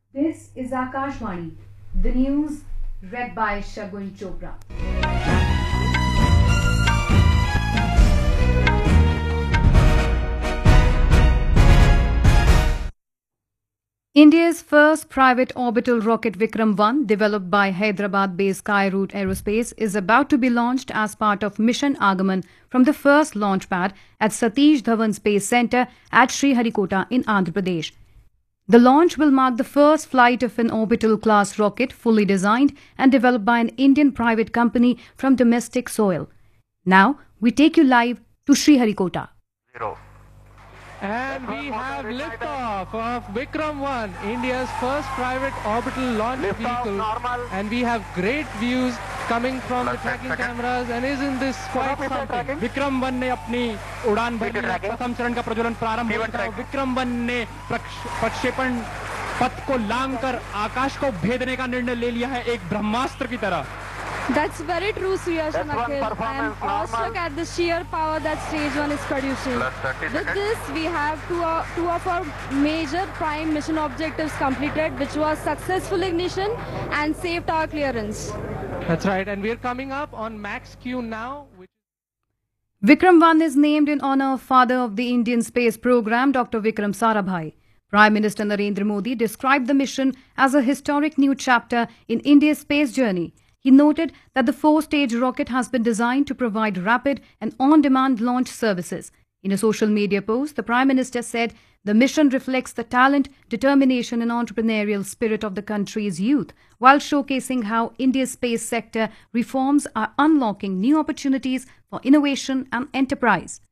This is Akashvani, the news read by Shagun Chopra. India's first private orbital rocket Vikram 1, developed by Hyderabad-based Skyroot Aerospace, is about to be launched as part of Mission Agaman from the first launch pad at Satish Dhawan Space Centre at Sriharikota in Andhra Pradesh. The launch will mark the first flight of an orbital-class rocket fully designed and developed by an Indian private company from domestic soil. Now, we take you live to Sriharikota. And we have liftoff of Vikram 1, India's first private orbital launch vehicle. And we have great views coming from the tracking cameras. And isn't this quite something? Vikram 1 ने अपनी उड़ान भरी, प्रथम चरण का प्रज्वलन प्रारंभ हुआ था। विक्रम 1 ने प्रक्षेपण पथ को लांघकर आकाश को भेदने का निर्णय ले लिया है, एक ब्रह्मास्त्र की तरह। That's very true, Suyash and Akhil. I am awestruck at the sheer power that Stage 1 is producing. With this, we have two of our major prime mission objectives completed, which was successful ignition and safe tower clearance. That's right, and we're coming up on Max Q now. Vikram 1 is named in honor of father of the Indian space program, Dr. Vikram Sarabhai. Prime Minister Narendra Modi described the mission as a historic new chapter in India's space journey. He noted that the four-stage rocket has been designed to provide rapid and on-demand launch services. In a social media post, the Prime Minister said the mission reflects the talent, determination and entrepreneurial spirit of the country's youth, while showcasing how India's space sector reforms are unlocking new opportunities for innovation and enterprise.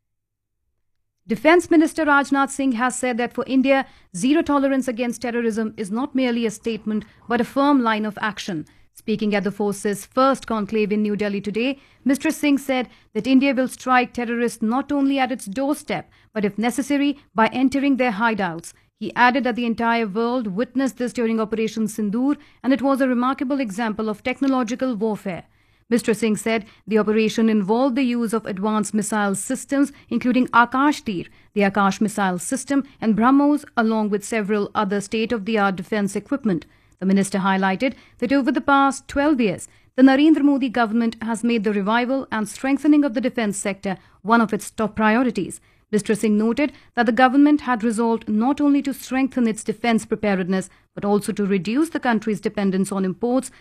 Defence Minister Rajnath Singh has said that for India, zero tolerance against terrorism is not merely a statement but a firm line of action. Speaking at the force's first conclave in New Delhi today, Mr. Singh said that India will strike terrorists not only at its doorstep, but if necessary, by entering their hideouts. He added that the entire world witnessed this during Operation Sindoor, and it was a remarkable example of technological warfare. Mr. Singh said the operation involved the use of advanced missile systems, including Akash Tir, the Akash missile system, and BrahMos, along with several other state-of-the-art defence equipment. The minister highlighted that over the past 12 years, the Narendra Modi government has made the revival and strengthening of the defence sector one of its top priorities. Mr. Singh noted that the government had resolved not only to strengthen its defence preparedness, but also to reduce the country's dependence on imports